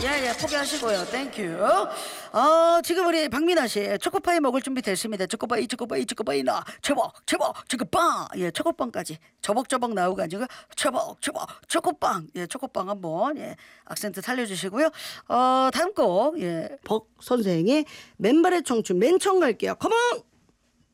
예, 포기하시고요. 땡큐. 지금 우리 박민아 씨 초코파이 먹을 준비 됐습니다. 초코파이 나 초코빵. 예, 초코빵까지 저벅저벅 나오가지고 초벅초벅 초코빵. 예, 초코빵 한번 악센트 살려주시고요. 다음 곡 박 선생의 맨발의 청춘 맨청 갈게요. 컴온.